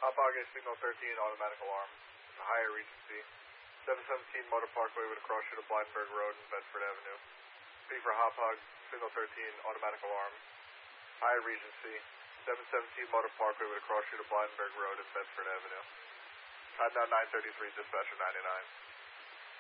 Hopog is signal 13, automatic alarm. Higher Regency. 717 Motor Parkway with a cross shoot of Blydenburg Road and Bedford Avenue. B for Hopog, signal 13, automatic alarm. Higher Regency. 717 Motor Parkway with a cross shoot of Blydenburg Road and Bedford Avenue. Time now 9:33, dispatcher 99.